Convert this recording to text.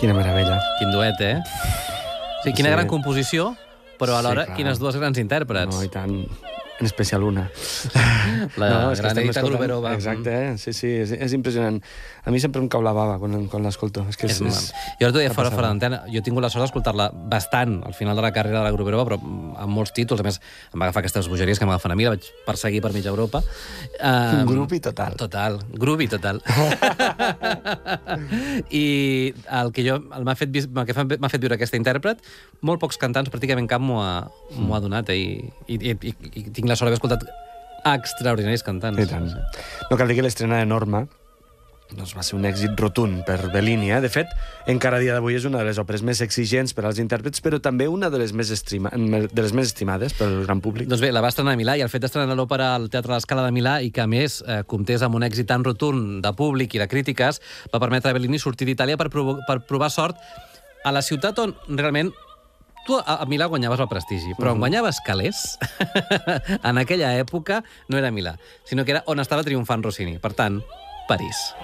Quina meravella. Quin duet, eh? Sí, quina gran composició, però alhora quines dues grans intèrprets. No, i tant. En especial una. La gran Edita Gruberova. Exacte, sí, és impressionant. A mi sempre em cau la bava quan l'escolto. Jo l'altre dia fora d'antena, jo he tingut la sort d'escoltar-la bastant al final de la carrera de la Gruberova, però amb molts títols. A més, em va agafar aquestes bogeries que m'agafen a mi, la vaig perseguir per mitja Europa. Grupi total. Total, grubi total. I el que m'ha fet viure aquesta intèrpret, molt pocs cantants, pràcticament cap m'ho ha donat, i tinc la sort d'haver escoltat extraordinaris cantants. I tant. No cal dir que l'estrena de Norma doncs va ser un èxit rotund per Bellini. De fet, encara a dia d'avui és una de les òperes més exigents per als intèrprets, però també una de les més estimades pel gran públic. Doncs bé, la va estrenar a Milà, i el fet d'estrenar l'òpera al Teatre La Scala de Milà i que, a més, comptés amb un èxit tan rotund de públic i de crítiques, va permetre a Bellini sortir d'Itàlia per provar sort a la ciutat on realment tu a Milà guanyaves el prestigi, però on guanyaves calés, en aquella època no era Milà, sinó que era on estava triomfant Rossini. Per tant, París.